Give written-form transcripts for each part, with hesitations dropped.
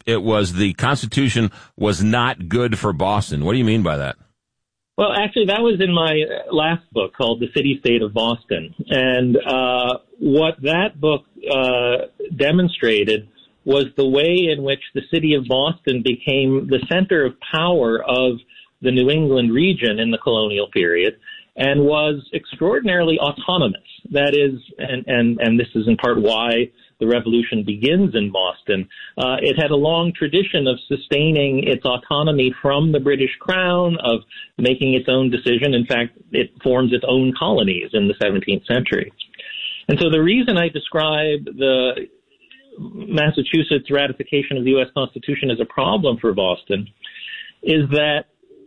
the Constitution was not good for Boston. What do you mean by that? Well, actually, that was in my last book called The City-State of Boston. And what that book demonstrated was the way in which the city of Boston became the center of power of the New England region in the colonial period and was extraordinarily autonomous. That is, and this is in part why the revolution begins in Boston. It had a long tradition of sustaining its autonomy from the British Crown, of making its own decision. In fact, it forms its own colonies in the 17th century. And so the reason I describe the Massachusetts ratification of the U.S. Constitution as a problem for Boston is that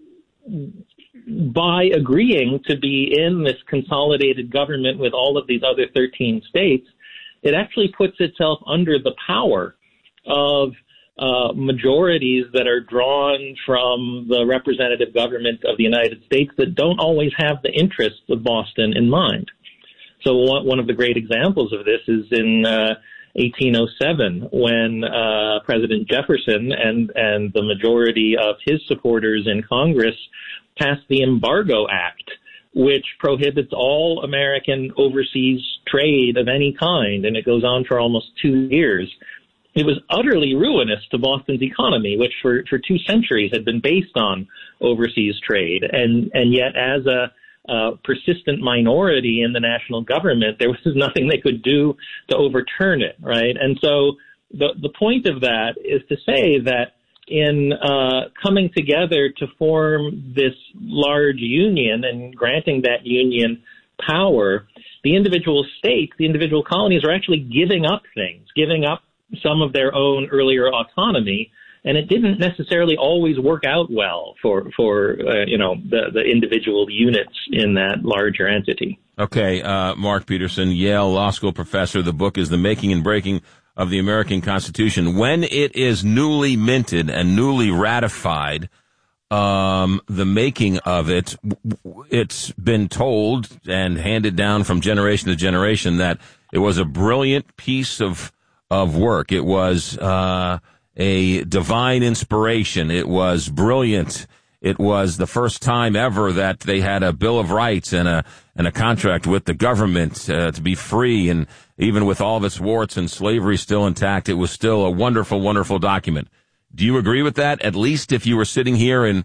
by agreeing to be in this consolidated government with all of these other 13 states, it actually puts itself under the power of majorities that are drawn from the representative government of the United States that don't always have the interests of Boston in mind. So one of the great examples of this is in 1807, when President Jefferson and the majority of his supporters in Congress passed the Embargo Act, which prohibits all American overseas trade of any kind, and it goes on for almost 2 years. It was utterly ruinous to Boston's economy, which for 2 centuries had been based on overseas trade. And yet, as a persistent minority in the national government, there was nothing they could do to overturn it, right? And so the point of that is to say that in coming together to form this large union and granting that union power, the individual states, the individual colonies are actually giving up things, giving up some of their own earlier autonomy. And it didn't necessarily always work out well for the individual units in that larger entity. Okay, Mark Peterson, Yale Law School professor. The book is The Making and Breaking of the American Constitution. When it is newly minted and newly ratified, the making of it, it's been told and handed down from generation to generation that it was a brilliant piece of work. It was a divine inspiration. It was brilliant. It was the first time ever that they had a Bill of Rights and a contract with the government to be free. And even with all of its warts and slavery still intact, it was still a wonderful, wonderful document. Do you agree with that? At least if you were sitting here in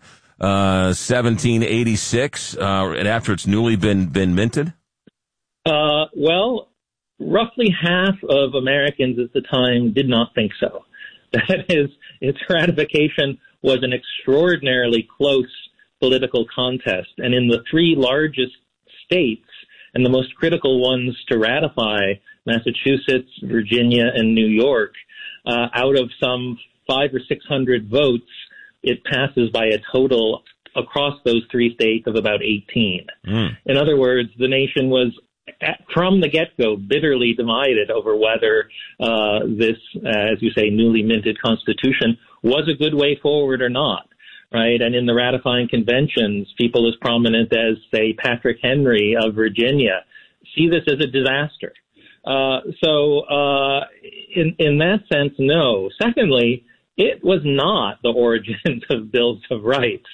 1786 and after it's newly been minted? Well, roughly half of Americans at the time did not think so. That is, its ratification was an extraordinarily close political contest. And in the 3 largest states, and the most critical ones to ratify, Massachusetts, Virginia, and New York, out of some 500 or 600 votes, it passes by a total across those 3 states of about 18. In other words, the nation was from the get-go bitterly divided over whether this, as you say, newly minted Constitution was a good way forward or not, right? And in the ratifying conventions, people as prominent as, say, Patrick Henry of Virginia see this as a disaster. So in that sense, no. Secondly, it was not the origins of Bills of Rights.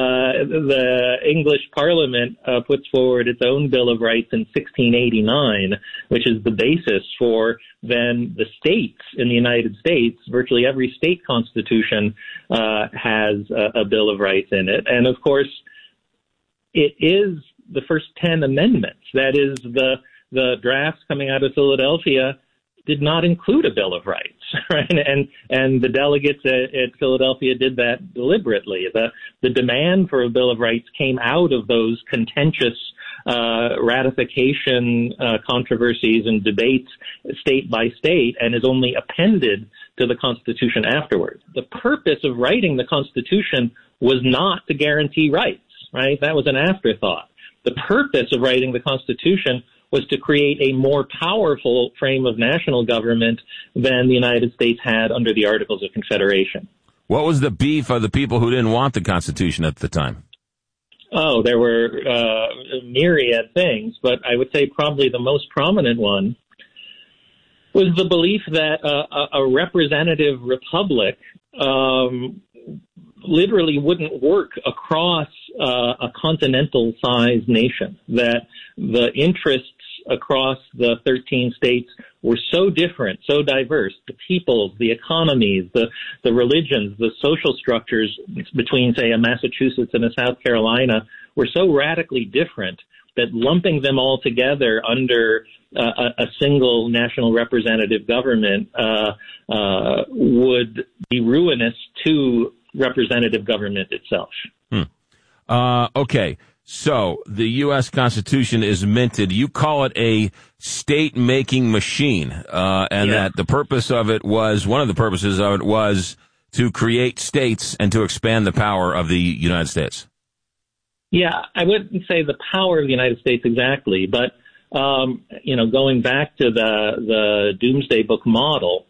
The English Parliament puts forward its own Bill of Rights in 1689, which is the basis for then the states in the United States. Virtually every state constitution has a Bill of Rights in it. And of course, it is the first 10 amendments. That is, the drafts coming out of Philadelphia did not include a Bill of Rights, right? And the delegates at Philadelphia did that deliberately. The demand for a Bill of Rights came out of those contentious ratification controversies and debates state by state, and is only appended to the Constitution afterwards. The purpose of writing the Constitution was not to guarantee rights, right? That was an afterthought. The purpose of writing the Constitution was to create a more powerful frame of national government than the United States had under the Articles of Confederation. What was the beef of the people who didn't want the Constitution at the time? Oh, there were myriad things, but I would say probably the most prominent one was the belief that a representative republic literally wouldn't work across a continental-sized nation, that the interests across the 13 states were so different, so diverse. The peoples, the economies, the religions, the social structures between, say, a Massachusetts and a South Carolina were so radically different that lumping them all together under a single national representative government would be ruinous to representative government itself. Okay. So the U.S. Constitution is minted. You call it a state-making machine, that the purpose of it was, one of the purposes of it was to create states and to expand the power of the United States. Yeah, I wouldn't say the power of the United States exactly, but, going back to the Doomsday Book model,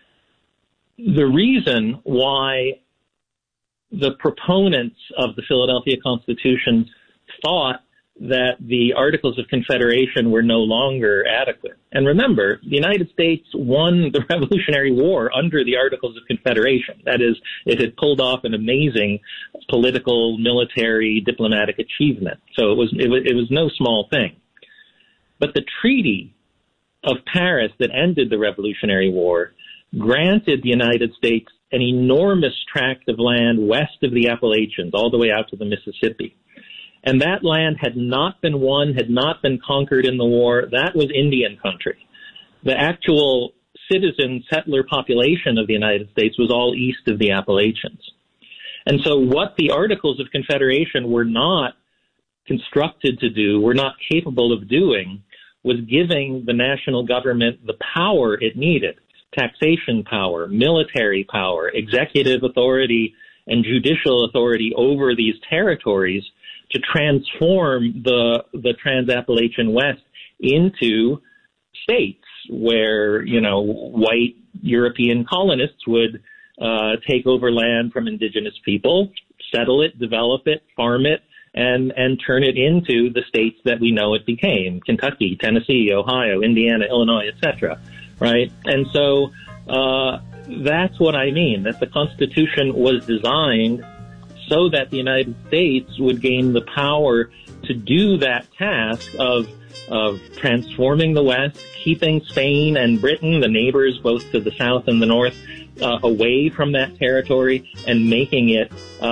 the reason why the proponents of the Philadelphia Constitution thought that the Articles of Confederation were no longer adequate. And remember, the United States won the Revolutionary War under the Articles of Confederation. That is, it had pulled off an amazing political, military, diplomatic achievement. So it was no small thing. But the Treaty of Paris that ended the Revolutionary War granted the United States an enormous tract of land west of the Appalachians, all the way out to the Mississippi. And that land had not been won, had not been conquered in the war. That was Indian country. The actual citizen settler population of the United States was all east of the Appalachians. And so what the Articles of Confederation were not constructed to do, were not capable of doing, was giving the national government the power it needed: taxation power, military power, executive authority, and judicial authority over these territories to transform the Trans-Appalachian West into states where, white European colonists would take over land from indigenous people, settle it, develop it, farm it, and turn it into the states that we know it became: Kentucky, Tennessee, Ohio, Indiana, Illinois, etc. Right? And so that's what I mean, that the Constitution was designed so that the United States would gain the power to do that task of transforming the West, keeping Spain and Britain, the neighbors both to the south and the north, away from that territory, and making it,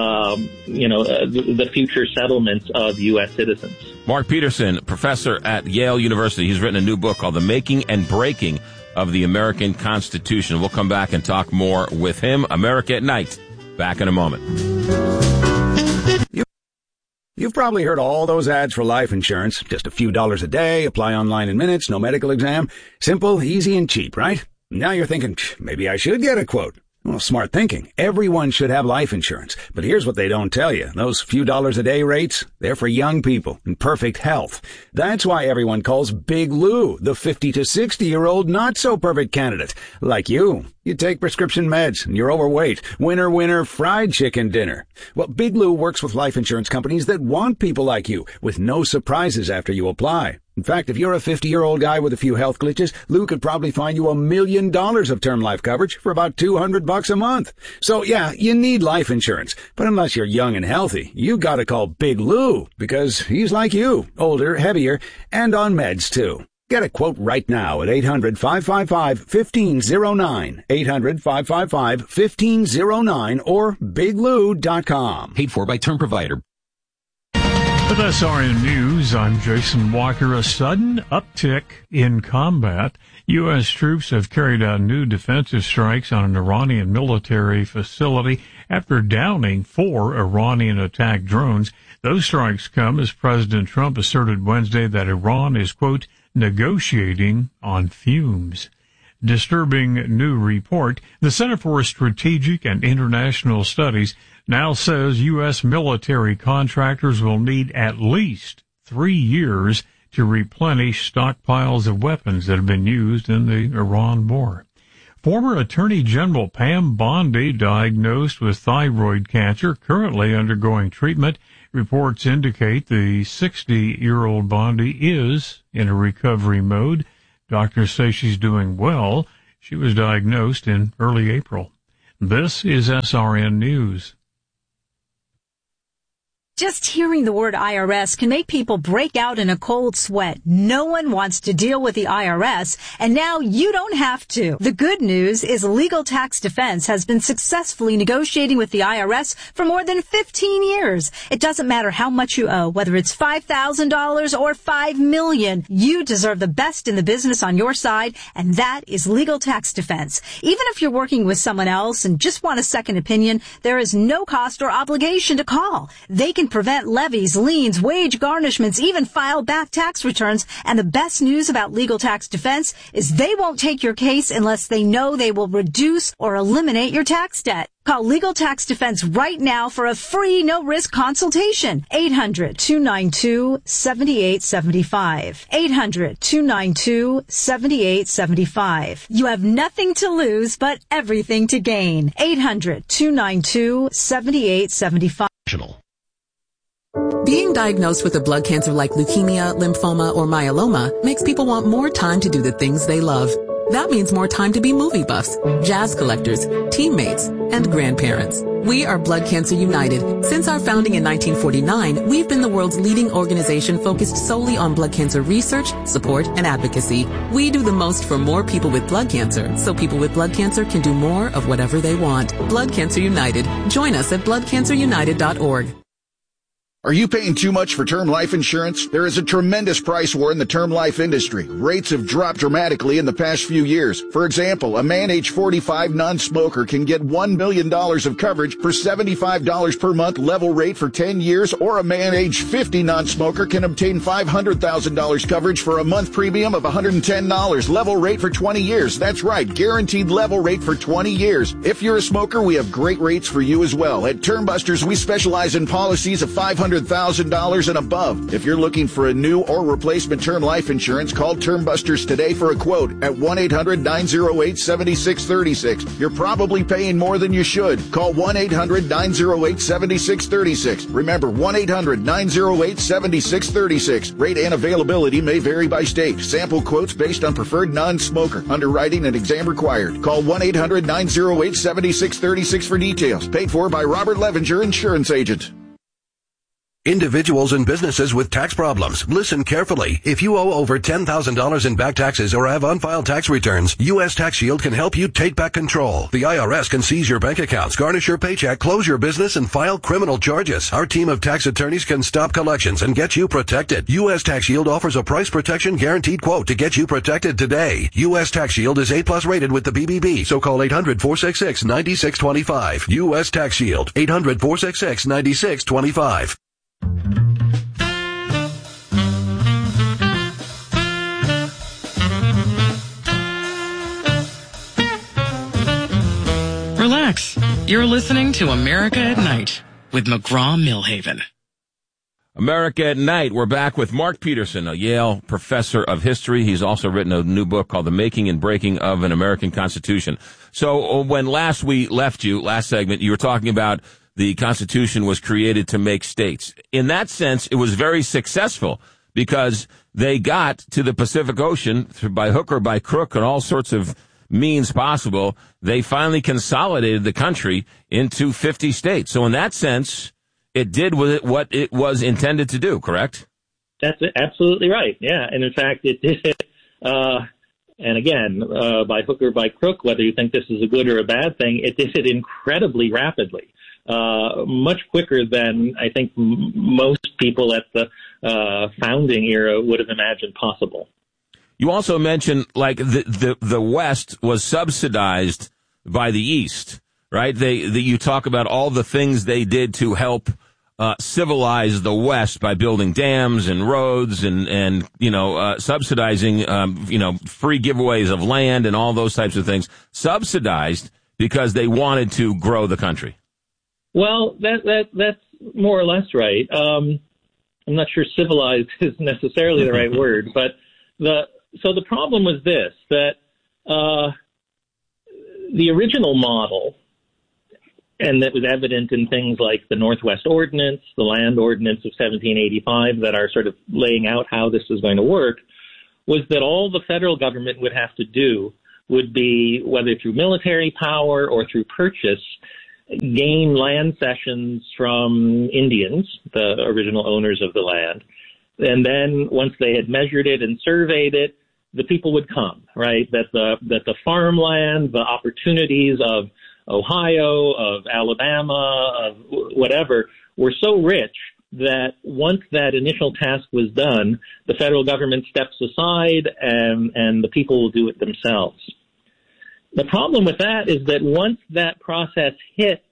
the future settlements of U.S. citizens. Mark Peterson, professor at Yale University. He's written a new book called The Making and Breaking of the American Constitution. We'll come back and talk more with him. America at Night. Back in a moment. You've probably heard all those ads for life insurance. Just a few dollars a day, apply online in minutes, no medical exam. Simple, easy, and cheap, right? Now you're thinking, maybe I should get a quote. Well, smart thinking. Everyone should have life insurance. But here's what they don't tell you. Those few dollars a day rates, they're for young people in perfect health. That's why everyone calls Big Lou the 50 to 60-year-old not-so-perfect candidate. Like you. You take prescription meds and you're overweight. Winner, winner, fried chicken dinner. Well, Big Lou works with life insurance companies that want people like you, with no surprises after you apply. In fact, if you're a 50-year-old guy with a few health glitches, Lou could probably find you $1 million of term life coverage for about $200 a month. So yeah, you need life insurance. But unless you're young and healthy, you gotta call Big Lou, because he's like you, older, heavier, and on meds too. Get a quote right now at 800-555-1509, 800-555-1509, or biglou.com. Paid for by Term Provider. With SRN News, I'm Jason Walker. A sudden uptick in combat. U.S. troops have carried out new defensive strikes on an Iranian military facility after downing 4 Iranian-attacked drones. Those strikes come as President Trump asserted Wednesday that Iran is, quote, negotiating on fumes. Disturbing new report. The Center for Strategic and International Studies now says U.S. military contractors will need at least 3 years to replenish stockpiles of weapons that have been used in the Iran war. Former Attorney General Pam Bondi, diagnosed with thyroid cancer, currently undergoing treatment. Reports indicate the 60-year-old Bondi is in a recovery mode. Doctors say she's doing well. She was diagnosed in early April. This is SRN News. Just hearing the word IRS can make people break out in a cold sweat. No one wants to deal with the IRS, and now you don't have to. The good news is Legal Tax Defense has been successfully negotiating with the IRS for more than 15 years. It doesn't matter how much you owe, whether it's $5,000 or $5 million. You deserve the best in the business on your side, and that is Legal Tax Defense. Even if you're working with someone else and just want a second opinion, there is no cost or obligation to call. They can prevent levies, liens, wage garnishments, even file back tax returns. And the best news about Legal Tax Defense is they won't take your case unless they know they will reduce or eliminate your tax debt. Call Legal Tax Defense right now for a free, no-risk consultation. 800-292-7875. 800-292-7875. You have nothing to lose, but everything to gain. 800-292-7875. Being diagnosed with a blood cancer like leukemia, lymphoma, or myeloma makes people want more time to do the things they love. That means more time to be movie buffs, jazz collectors, teammates, and grandparents. We are Blood Cancer United. Since our founding in 1949, we've been the world's leading organization focused solely on blood cancer research, support, and advocacy. We do the most for more people with blood cancer, so people with blood cancer can do more of whatever they want. Blood Cancer United. Join us at bloodcancerunited.org. Are you paying too much for term life insurance? There is a tremendous price war in the term life industry. Rates have dropped dramatically in the past few years. For example, a man age 45 non-smoker can get $1 million of coverage for $75 per month level rate for 10 years, or a man age 50 non-smoker can obtain $500,000 coverage for a month premium of $110 level rate for 20 years. That's right, guaranteed level rate for 20 years. If you're a smoker, we have great rates for you as well. At Term Busters, we specialize in policies of $500,000 and above. If you're looking for a new or replacement term life insurance, call Term Busters today for a quote at 1-800-908-7636. You're probably paying more than you should. Call 1-800-908-7636. Remember, 1-800-908-7636. Rate and availability may vary by state. Sample quotes based on preferred non-smoker. Underwriting and exam required. Call 1-800-908-7636 for details. Paid for by Robert Levenger, Insurance Agent. Individuals and businesses with tax problems, listen carefully. If you owe over $10,000 in back taxes or have unfiled tax returns, U.S. Tax Shield can help you take back control. The IRS can seize your bank accounts, garnish your paycheck, close your business, and file criminal charges. Our team of tax attorneys can stop collections and get you protected. U.S. Tax Shield offers a price protection guaranteed quote to get you protected today. U.S. Tax Shield is A+ rated with the BBB, so call 800-466-9625. U.S. Tax Shield, 800-466-9625. Relax. You're listening to America at Night with McGraw-Milhaven. America at Night. We're back with Mark Peterson, a Yale professor of history. He's also written a new book called The Making and Breaking of an American Constitution. So when last we left you, last segment, you were talking about the Constitution was created to make states. In that sense, it was very successful because they got to the Pacific Ocean by hook or by crook and all sorts of means possible. They finally consolidated the country into 50 states. So in that sense, it did what it was intended to do, correct? That's absolutely right. Yeah. And in fact, it did it. And again, by hook or by crook, whether you think this is a good or a bad thing, it did it incredibly rapidly. Much quicker than I think most people at the founding era would have imagined possible. You also mentioned like the West was subsidized by the East, right? You talk about all the things they did to help civilize the West by building dams and roads and subsidizing free giveaways of land and all those types of things. Subsidized because they wanted to grow the country. Well, that's more or less right. I'm not sure civilized is necessarily the right word, but the problem was this, that the original model, and that was evident in things like the Northwest Ordinance, the Land Ordinance of 1785 that are sort of laying out how this is going to work, was that all the federal government would have to do would be, whether through military power or through purchase, gain land cessions from Indians, the original owners of the land. And then once they had measured it and surveyed it, the people would come, right? That the farmland, the opportunities of Ohio, of Alabama, of whatever, were so rich that once that initial task was done, the federal government steps aside and the people will do it themselves. The problem with that is that once that process hit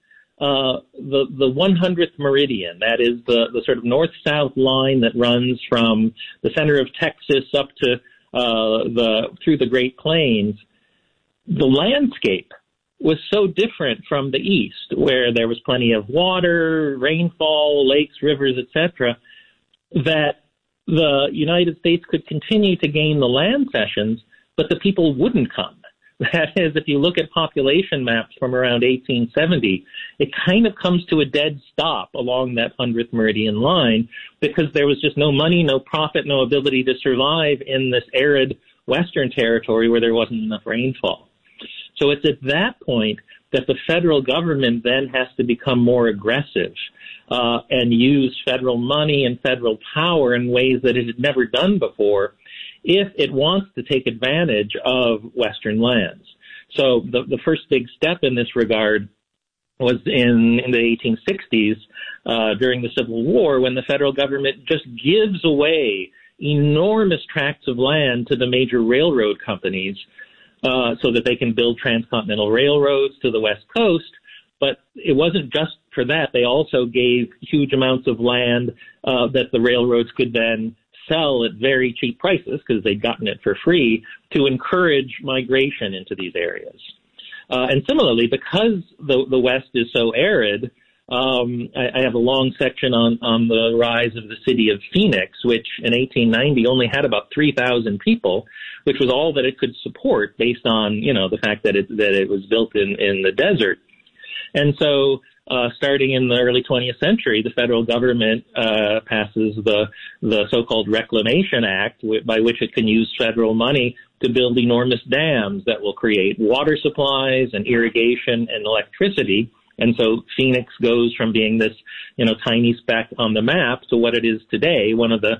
the 100th meridian, that is the sort of north-south line that runs from the center of Texas up to through the Great Plains, the landscape was so different from the east, where there was plenty of water, rainfall, lakes, rivers, etc., that the United States could continue to gain the land cessions, but the people wouldn't come. That is, if you look at population maps from around 1870, it kind of comes to a dead stop along that 100th meridian line because there was just no money, no profit, no ability to survive in this arid western territory where there wasn't enough rainfall. So it's at that point that the federal government then has to become more aggressive and use federal money and federal power in ways that it had never done before if it wants to take advantage of Western lands. So the first big step in this regard was in the 1860s during the Civil War, when the federal government just gives away enormous tracts of land to the major railroad companies so that they can build transcontinental railroads to the West Coast. But it wasn't just for that. They also gave huge amounts of land that the railroads could then sell at very cheap prices because they'd gotten it for free to encourage migration into these areas. And similarly, because the West is so arid, I have a long section on the rise of the city of Phoenix, which in 1890 only had about 3,000 people, which was all that it could support based on, the fact that it was built in the desert. And so, starting in the early 20th century, the federal government passes the so-called Reclamation Act, by which it can use federal money to build enormous dams that will create water supplies and irrigation and electricity. And so Phoenix goes from being this, tiny speck on the map to what it is today, one of the,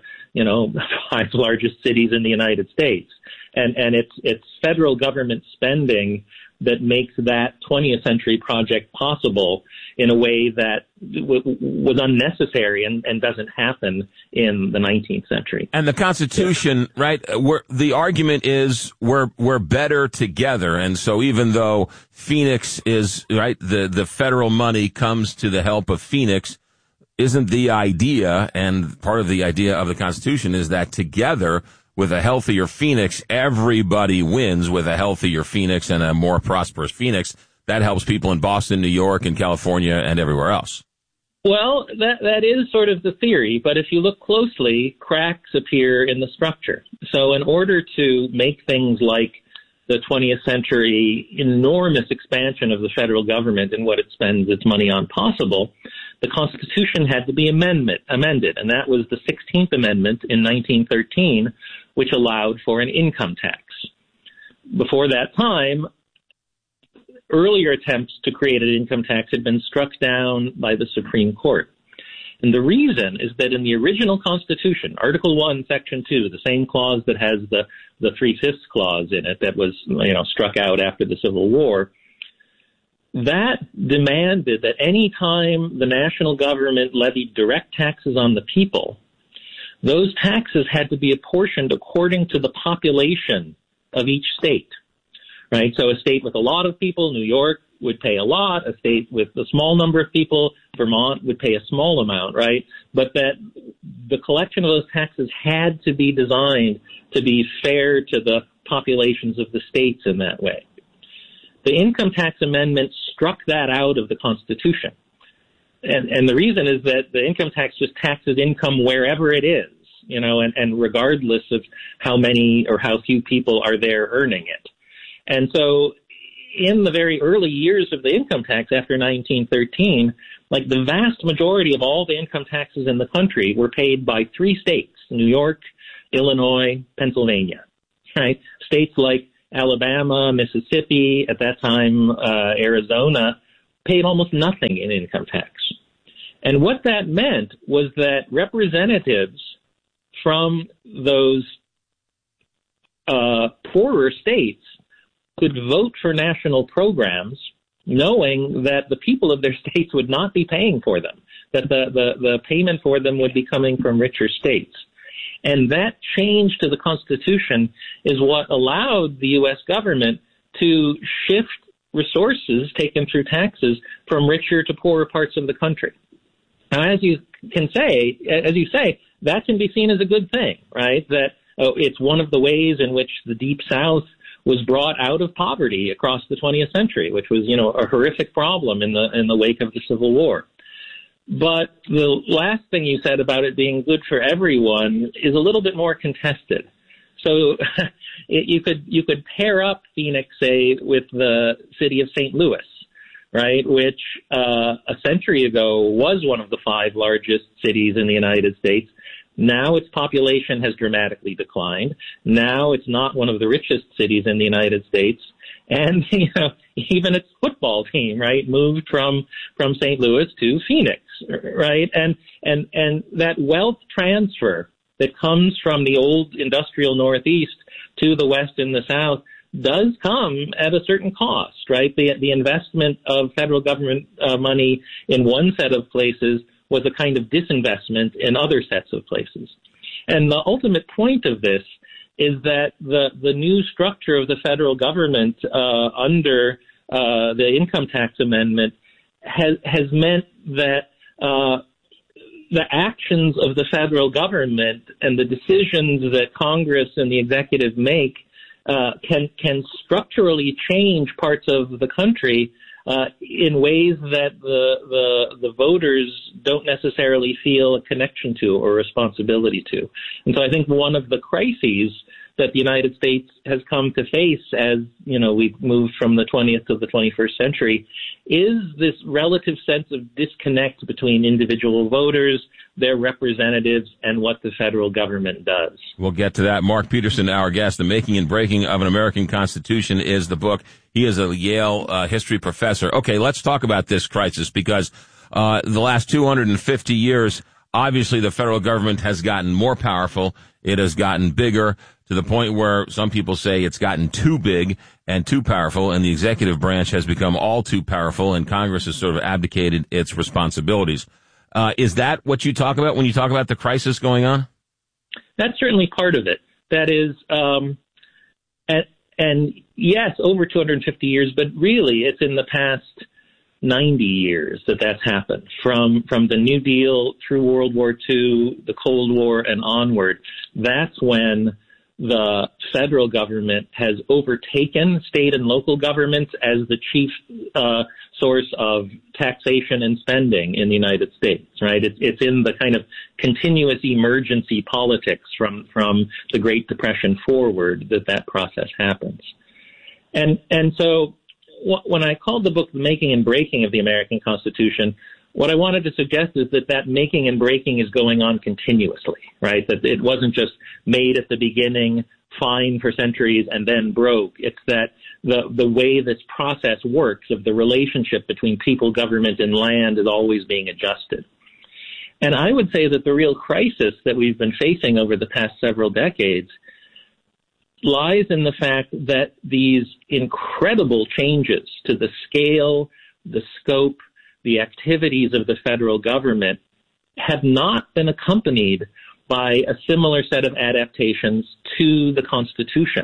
5 largest cities in the United States. And it's federal government spending that makes that 20th century project possible in a way that was unnecessary and doesn't happen in the 19th century. And the Constitution, right, the argument is we're better together. And so even though Phoenix is, right, the federal money comes to the help of Phoenix, isn't the idea, and part of the idea of the Constitution is that together, with a healthier Phoenix, everybody wins with a healthier Phoenix and a more prosperous Phoenix. That helps people in Boston, New York, and California, and everywhere else. Well, that is sort of the theory, but if you look closely, cracks appear in the structure. So in order to make things like the 20th century enormous expansion of the federal government and what it spends its money on possible, the Constitution had to be amended, and that was the 16th Amendment in 1913, which allowed for an income tax. Before that time, earlier attempts to create an income tax had been struck down by the Supreme Court. And the reason is that in the original Constitution, Article 1, Section 2, the same clause that has the 3/5 clause in it that was, struck out after the Civil War, that demanded that any time the national government levied direct taxes on the people, those taxes had to be apportioned according to the population of each state, right? So a state with a lot of people, New York, would pay a lot. A state with a small number of people, Vermont, would pay a small amount, right? But that the collection of those taxes had to be designed to be fair to the populations of the states in that way. The income tax amendment struck that out of the Constitution. And the reason is that the income tax just taxes income wherever it is, and regardless of how many or how few people are there earning it. And so in the very early years of the income tax after 1913, like the vast majority of all the income taxes in the country were paid by 3 states, New York, Illinois, Pennsylvania, right? States like Alabama, Mississippi, at that time Arizona, paid almost nothing in income tax. And what that meant was that representatives from those poorer states could vote for national programs knowing that the people of their states would not be paying for them, that the payment for them would be coming from richer states. And that change to the Constitution is what allowed the U.S. government to shift resources taken through taxes from richer to poorer parts of the country. Now, as you say, that can be seen as a good thing, right? That it's one of the ways in which the Deep South was brought out of poverty across the 20th century, which was, a horrific problem in the wake of the Civil War. But the last thing you said about it being good for everyone is a little bit more contested. So you could pair up Phoenix, say, with the city of St. Louis, right, which a century ago was one of the 5 largest cities in the United States. Now its population has dramatically declined. Now it's not one of the richest cities in the United States. And, even its football team, right, moved from St. Louis to Phoenix, right? And that wealth transfer that comes from the old industrial Northeast to the West and the South does come at a certain cost, right? The investment of federal government money in one set of places was a kind of disinvestment in other sets of places. And the ultimate point of this is that the new structure of the federal government under the income tax amendment has meant that the actions of the federal government and the decisions that Congress and the executive make can structurally change parts of the country in ways that the voters don't necessarily feel a connection to or responsibility to. And so I think one of the crises that the United States has come to face as, we've moved from the 20th to the 21st century is this relative sense of disconnect between individual voters, their representatives, and what the federal government does. We'll get to that. Mark Peterson, our guest. The Making and Breaking of an American Constitution is the book. He is a Yale history professor. Okay, let's talk about this crisis because the last 250 years, obviously the federal government has gotten more powerful. It has gotten bigger to the point where some people say it's gotten too big and too powerful, and the executive branch has become all too powerful, and Congress has sort of abdicated its responsibilities. Is that what you talk about when you talk about the crisis going on? That's certainly part of it. That is, and yes, over 250 years, but really it's in the past 90 years that's happened. From the New Deal through World War II, the Cold War, and onward. That's when the federal government has overtaken state and local governments as the chief source of taxation and spending in the United States, right? It's in the kind of continuous emergency politics from the Great Depression forward that process happens. And so when I called the book The Making and Breaking of the American Constitution, what I wanted to suggest is that making and breaking is going on continuously, right? That it wasn't just made at the beginning, fine for centuries, and then broke. It's that the way this process works of the relationship between people, government, and land is always being adjusted. And I would say that the real crisis that we've been facing over the past several decades lies in the fact that these incredible changes to the scale, the scope, the activities of the federal government have not been accompanied by a similar set of adaptations to the Constitution.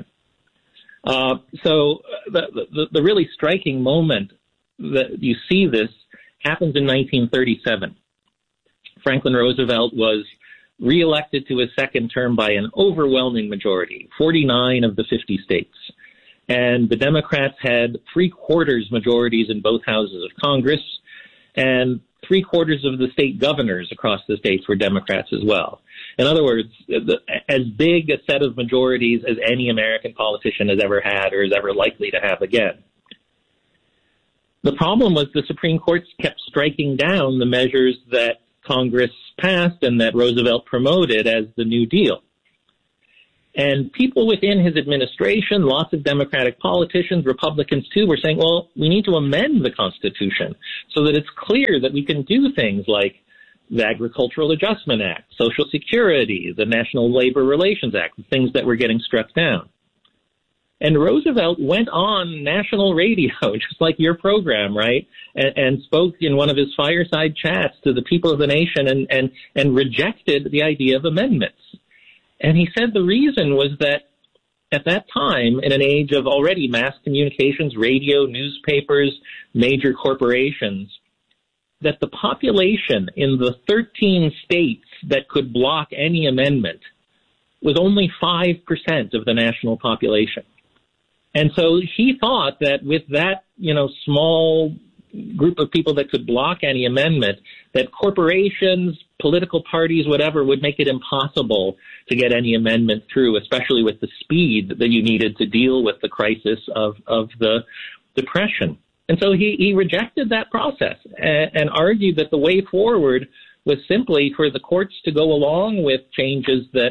So the really striking moment that you see this happens in 1937. Franklin Roosevelt was reelected to his second term by an overwhelming majority, 49 of the 50 states. And the Democrats had 3/4 majorities in both houses of Congress, and 3/4 of the state governors across the states were Democrats as well. In other words, as big a set of majorities as any American politician has ever had or is ever likely to have again. The problem was the Supreme Court kept striking down the measures that Congress passed and that Roosevelt promoted as the New Deal. And people within his administration, lots of Democratic politicians, Republicans too, were saying, well, we need to amend the Constitution so that it's clear that we can do things like the Agricultural Adjustment Act, Social Security, the National Labor Relations Act, things that were getting struck down. And Roosevelt went on national radio, just like your program, right, and spoke in one of his fireside chats to the people of the nation and rejected the idea of amendments. And he said the reason was that at that time, in an age of already mass communications, radio, newspapers, major corporations, that the population in the 13 states that could block any amendment was only 5% of the national population. And so he thought that with that, small group of people that could block any amendment, that corporations, political parties, whatever, would make it impossible to get any amendment through, especially with the speed that you needed to deal with the crisis of the Depression. And so he rejected that process and argued that the way forward was simply for the courts to go along with changes that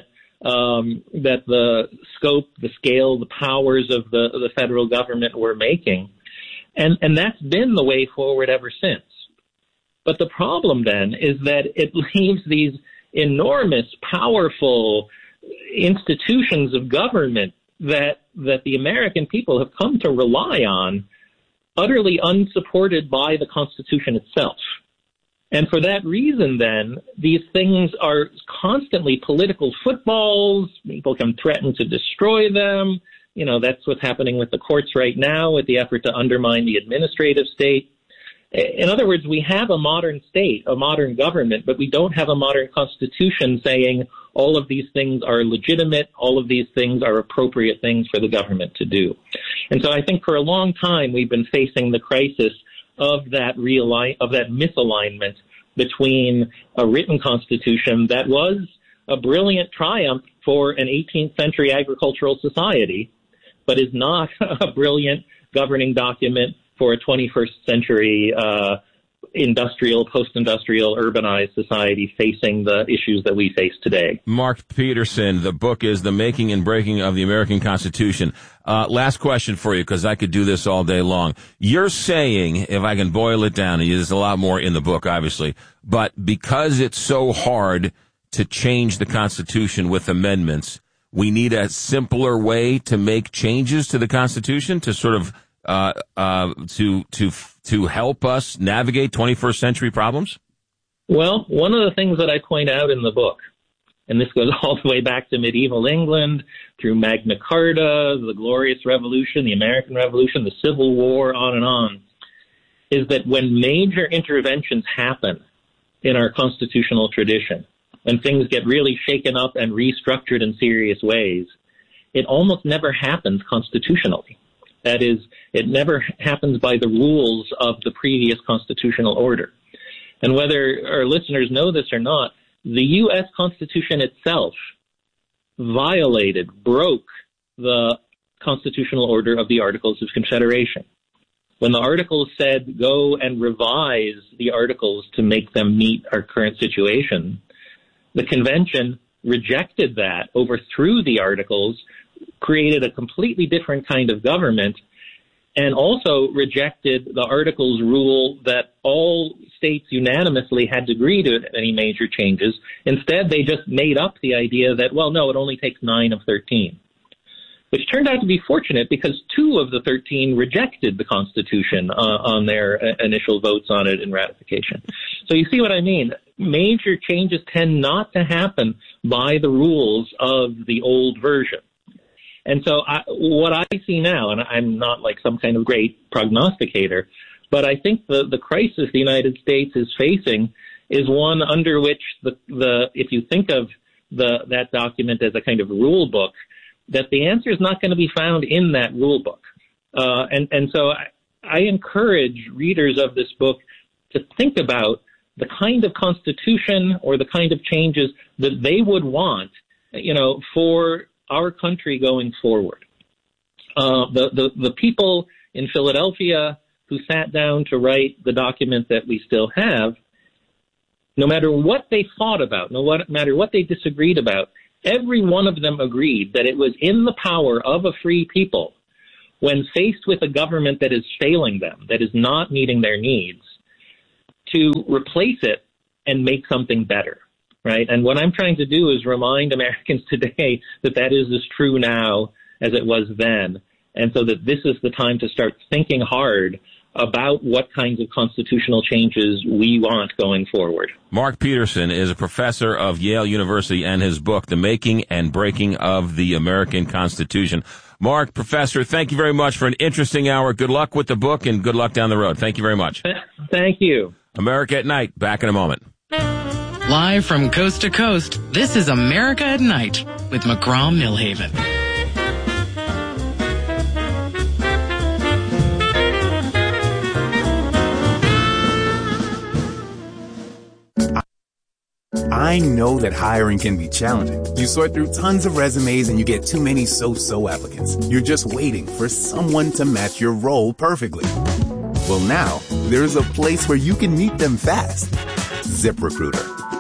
the scope, the scale, the powers of the federal government were making. And that's been the way forward ever since. But the problem then is that it leaves these enormous, powerful institutions of government that the American people have come to rely on, utterly unsupported by the Constitution itself. And for that reason, then, these things are constantly political footballs. People can threaten to destroy them. That's what's happening with the courts right now, with the effort to undermine the administrative state. In other words, we have a modern state, a modern government, but we don't have a modern constitution saying all of these things are legitimate, all of these things are appropriate things for the government to do. And so I think for a long time we've been facing the crisis of that misalignment between a written constitution that was a brilliant triumph for an 18th century agricultural society, but is not a brilliant governing document for a 21st century post-industrial, urbanized society facing the issues that we face today. Mark Peterson, the book is The Making and Breaking of the American Constitution. Last question for you, because I could do this all day long. You're saying, if I can boil it down, and there's a lot more in the book, obviously, but because it's so hard to change the Constitution with amendments, we need a simpler way to make changes to the Constitution to sort of to help us navigate 21st century problems? Well, one of the things that I point out in the book, and this goes all the way back to medieval England, through Magna Carta, the Glorious Revolution, the American Revolution, the Civil War, on, is that when major interventions happen in our constitutional tradition, when things get really shaken up and restructured in serious ways, it almost never happens constitutionally. That is, it never happens by the rules of the previous constitutional order. And whether our listeners know this or not, the U.S. Constitution itself broke the constitutional order of the Articles of Confederation. When the Articles said, go and revise the Articles to make them meet our current situation, the Convention rejected that, overthrew the Articles, created a completely different kind of government, and also rejected the Articles rule that all states unanimously had to agree to any major changes. Instead, they just made up the idea that, well, no, it only takes 9 of 13, which turned out to be fortunate because 2 of the 13 rejected the Constitution on their initial votes on it in ratification. So you see what I mean? Major changes tend not to happen by the rules of the old version. And so what I see now, and I'm not like some kind of great prognosticator, but I think the crisis the United States is facing is one under which if you think of that document as a kind of rule book, that the answer is not going to be found in that rule book. And so I encourage readers of this book to think about the kind of constitution or the kind of changes that they would want, for our country going forward. The people in Philadelphia who sat down to write the document that we still have, no matter what they thought about, no matter what they disagreed about, every one of them agreed that it was in the power of a free people, when faced with a government that is failing them, that is not meeting their needs, to replace it and make something better, right? And what I'm trying to do is remind Americans today that that is as true now as it was then, and so that this is the time to start thinking hard about what kinds of constitutional changes we want going forward. Mark Peterson is a professor of Yale University, and his book, The Making and Breaking of the American Constitution. Mark, Professor, thank you very much for an interesting hour. Good luck with the book and good luck down the road. Thank you very much. Thank you. America at Night, back in a moment. Live from coast to coast, this is America at Night with McGraw-Milhaven. I know that hiring can be challenging. You sort through tons of resumes and you get too many so-so applicants. You're just waiting for someone to match your role perfectly. Well, now, there's a place where you can meet them fast. ZipRecruiter.